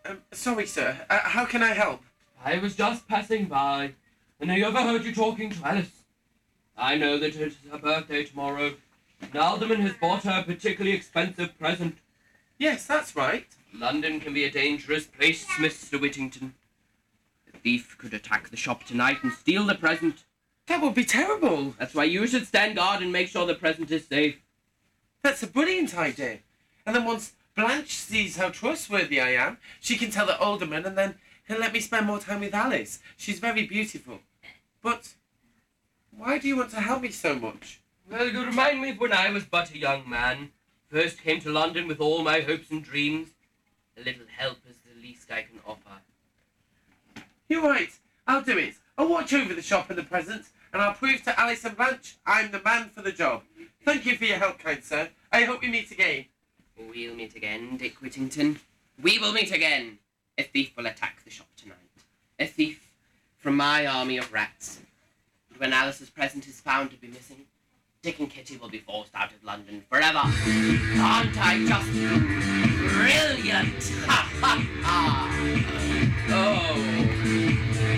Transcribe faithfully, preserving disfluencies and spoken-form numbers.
Um, sorry, sir. Uh, how can I help? I was just passing by, and I overheard you talking to Alice. I know that it is her birthday tomorrow, and Alderman has bought her a particularly expensive present. Yes, that's right. London can be a dangerous place, Mister Whittington. The thief could attack the shop tonight and steal the present. That would be terrible. That's why you should stand guard and make sure the present is safe. That's a brilliant idea. And then once Blanche sees how trustworthy I am, she can tell the alderman, and then he'll let me spend more time with Alice. She's very beautiful. But why do you want to help me so much? Well, you remind me of when I was but a young man. First came to London with all my hopes and dreams. A little help is the least I can offer. You're right. I'll do it. I'll watch over the shop and the presents, and I'll prove to Alice and Blanche I'm the man for the job. Thank you for your help, kind sir. I hope we meet again. We'll meet again, Dick Whittington. We will meet again. A thief will attack the shop tonight. A thief from my army of rats. And when Alice's present is found to be missing, Dick and Kitty will be forced out of London forever. Aren't I just brilliant? Ha ha ha! Oh.